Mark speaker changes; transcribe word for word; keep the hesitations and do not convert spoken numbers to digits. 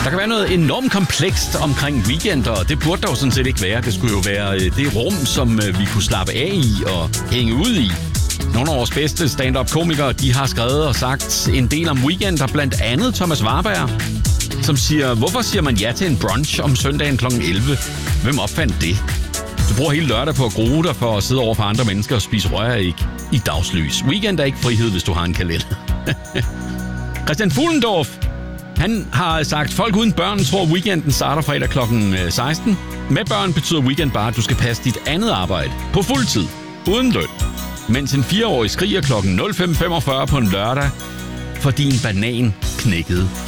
Speaker 1: Der kan være noget enormt komplekst omkring weekender, og det burde der jo sådan set ikke være. Det skulle jo være det rum, som vi kunne slappe af i og hænge ud i. Nogle af vores bedste stand-up-komikere, de har skrevet og sagt en del om weekender, blandt andet Thomas Warberg, som siger, hvorfor siger man ja til en brunch om søndagen klokken elleve? Hvem opfandt det? Du bruger hele lørdag på at grue dig for at sidde over for andre mennesker og spise røræg i dagslys. Weekend er ikke frihed, hvis du har en kalender. Christian Fuhlendorf, han har sagt, folk uden børn tror, weekenden starter fredag klokken seksten. Med børn betyder weekend bare, at du skal passe dit andet arbejde på fuld tid, uden løn. Mens en fireårig skriger klokken nul fem femogfyrre på en lørdag, fordi en banan knækkede